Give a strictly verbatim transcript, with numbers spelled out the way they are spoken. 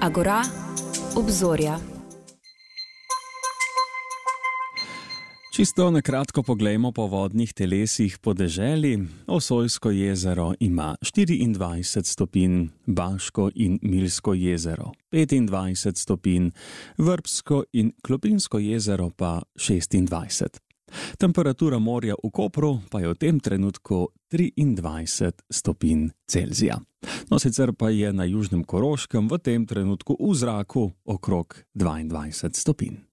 Agora, obzorja. Čisto na kratko poglejmo po vodnih telesih po deželi. Osojsko jezero ima štiriindvajset stopinj, Baško in Milsko jezero petindvajset stopinj, Vrbsko in Klopinsko jezero pa šestindvajset. Temperatura morja v Kopru pa je v tem trenutku triindvajset stopinj Celzija. No, sicer pa je na južnem Koroškem v tem trenutku v zraku okrog dvaindvajset stopinj.